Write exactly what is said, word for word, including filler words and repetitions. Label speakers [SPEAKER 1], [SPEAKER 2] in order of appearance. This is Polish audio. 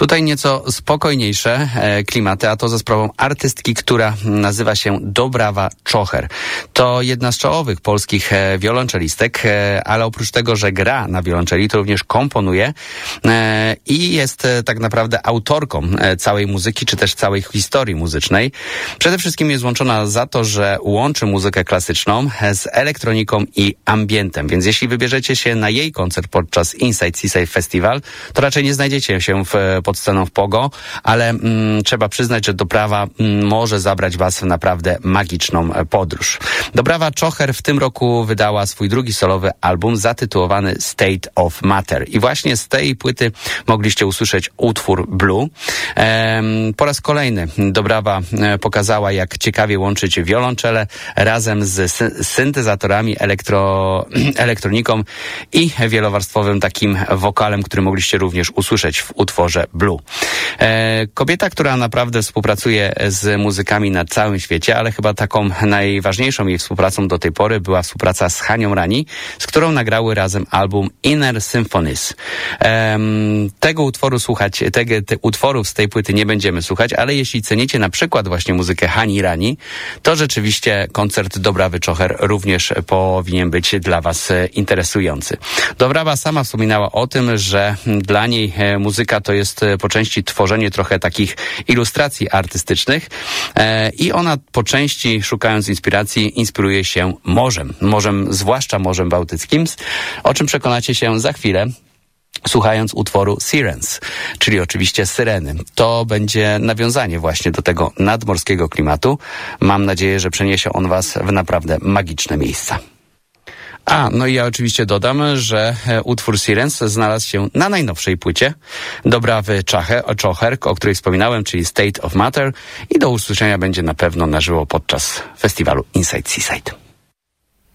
[SPEAKER 1] Tutaj nieco spokojniejsze e, klimaty, a to za sprawą artystki, która nazywa się Dobrawa Czocher. To jedna z czołowych polskich e, wiolonczelistek, e, ale oprócz tego, że gra na wiolonczeli, to również komponuje e, i jest e, tak naprawdę autorką e, całej muzyki, czy też całej historii muzycznej. Przede wszystkim jest łączona za to, że łączy muzykę klasyczną z elektroniką i ambientem, więc jeśli wybierzecie się na jej koncert podczas Inside Seaside Festival, to raczej nie znajdziecie się w, pod sceną w Pogo, ale mm, trzeba przyznać, że Dobrawa mm, może zabrać was w naprawdę magiczną podróż. Dobrawa Czocher w tym roku wydała swój drugi solowy album zatytułowany State of Matter i właśnie z tej płyty mogliście usłyszeć utwór Blue. Ehm, po raz kolejny Dobrawa e, pokazała, jak ciekawie łączyć wiolonczele razem z sy- syntezatorami, elektro, elektroniką i wielowarstwowym takim wokalem, który mogliście również usłyszeć w utworze Blue. E, kobieta, która naprawdę współpracuje z muzykami na całym świecie, ale chyba taką najważniejszą jej współpracą do tej pory była współpraca z Hanią Rani, z którą nagrały razem album Inner Symphonies. E, tego utworu słuchać, tego, te utworów z tej płyty nie będziemy słuchać, ale jeśli cenicie na przykład właśnie muzykę Hani Rani, to rzeczywiście koncert Dobrawy Czocher również powinien być dla was interesujący. Dobrawa sama wspominała o tym, że dla niej muzyka to jest po części tworzenie trochę takich ilustracji artystycznych i ona po części, szukając inspiracji, inspiruje się morzem. Morzem, zwłaszcza Morzem Bałtyckim, o czym przekonacie się za chwilę, słuchając utworu Sirens, czyli oczywiście Syreny. To będzie nawiązanie właśnie do tego nadmorskiego klimatu. Mam nadzieję, że przeniesie on was w naprawdę magiczne miejsca. A, no i ja oczywiście dodam, że utwór Sirens znalazł się na najnowszej płycie Dobrawy Czocher, o której wspominałem, czyli State of Matter, i do usłyszenia będzie na pewno na żywo podczas festiwalu Inside Seaside.